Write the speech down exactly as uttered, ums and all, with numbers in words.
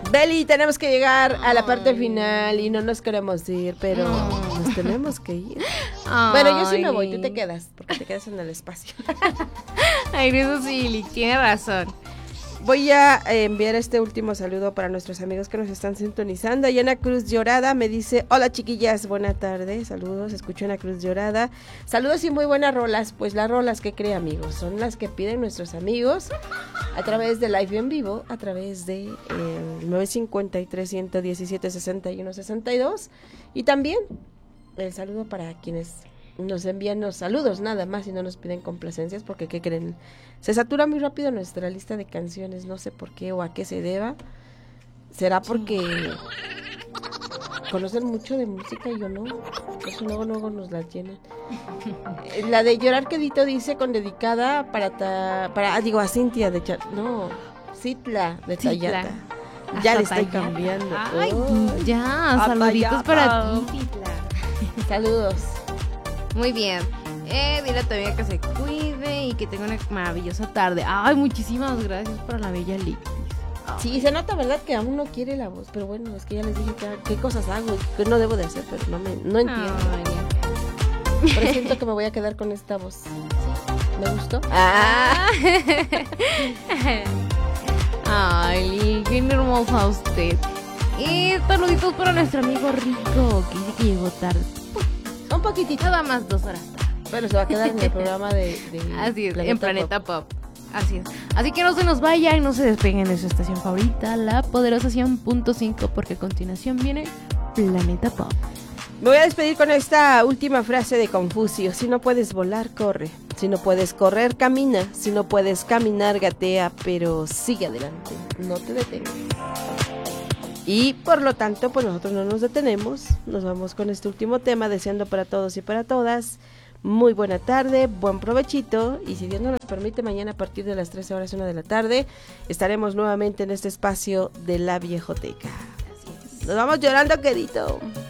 Beli, tenemos que llegar a la parte final y no nos queremos ir, pero Ay. nos tenemos que ir. Ay. Bueno, yo sí me voy, tú te quedas, porque te quedas en el espacio. Ay, eso sí, tiene razón. Voy a enviar este último saludo para nuestros amigos que nos están sintonizando. Y Ana Cruz Llorada me dice, hola chiquillas, buena tarde, saludos, escucho Ana Cruz Llorada. Saludos y muy buenas rolas, pues las rolas que cree amigos, son las que piden nuestros amigos a través de Live en Vivo, a través de eh, nueve cinco tres, uno uno siete, seis uno seis dos. Y también el saludo para quienes nos envían los saludos nada más y no nos piden complacencias, porque ¿qué creen? Se satura muy rápido nuestra lista de canciones, no sé por qué o a qué se deba. ¿Será porque conocen mucho de música y yo no? Por eso luego, luego nos la llenan. La de Llorar Quedito dice con dedicada para, ta, para ah, digo a Cintia de Ch- no, Citla de Tayata. Ya le estoy Tayata. cambiando. Ay, oh, ya, saluditos para ti, Citla. Saludos. Muy bien. Eh, dile a tu amiga que se cuide y que tenga una maravillosa tarde. Ay, muchísimas gracias por la bella Lick. Sí, se nota, ¿verdad? Que aún no quiere la voz, pero bueno, es que ya les dije que, qué cosas hago y que no debo de hacer, pero no me no entiendo. Ay, pero siento que me voy a quedar con esta voz. ¿Me gustó? Ah. Ay, Lick, qué hermosa usted. Y saluditos para nuestro amigo Rico, que dice que llegó tarde. Un poquitito. Nada más dos horas tarde. Pero se va a quedar en el programa de, de Así es, Planeta en Planeta Pop. Pop. Así es. Así que no se nos vayan y no se despeguen de su estación favorita, la poderosa cien punto cinco, porque a continuación viene Planeta Pop. Me voy a despedir con esta última frase de Confucio. Si no puedes volar, corre. Si no puedes correr, camina. Si no puedes caminar, gatea, pero sigue adelante. No te detengas. Y por lo tanto, pues nosotros no nos detenemos. Nos vamos con este último tema, deseando para todos y para todas muy buena tarde, buen provechito, y si Dios nos permite, mañana a partir de las trece horas, una de la tarde, estaremos nuevamente en este espacio de La Viejoteca. Así es. Nos vamos llorando, querido.